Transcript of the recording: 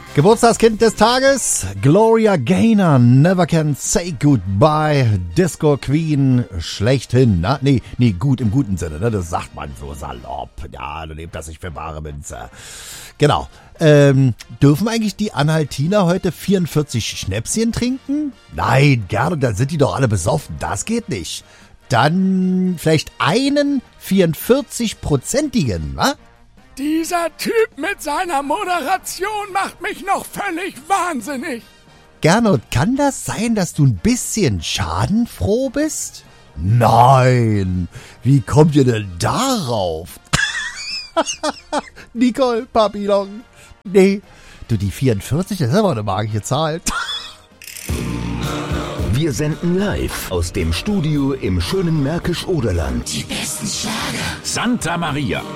Geburtstagskind des Tages, Gloria Gaynor, Never Can Say Goodbye, Disco Queen, schlechthin. Na, nee, gut im guten Sinne, ne? Das sagt man so salopp. Ja, du nehmt das nicht für bare Münze. Genau. Dürfen eigentlich die Anhaltiner heute 44 Schnäpschen trinken? Nein, gerne, dann sind die doch alle besoffen. Das geht nicht. Dann vielleicht einen 44-prozentigen, wa? Dieser Typ mit seiner Moderation macht mich noch völlig wahnsinnig. Gernot, kann das sein, dass du ein bisschen schadenfroh bist? Nein, wie kommt ihr denn darauf? Nicole, Papillon. Nee, du, die 44, das ist aber eine magische Zahl. Wir senden live aus dem Studio im schönen Märkisch-Oderland. Die besten Schlager. Santa Maria.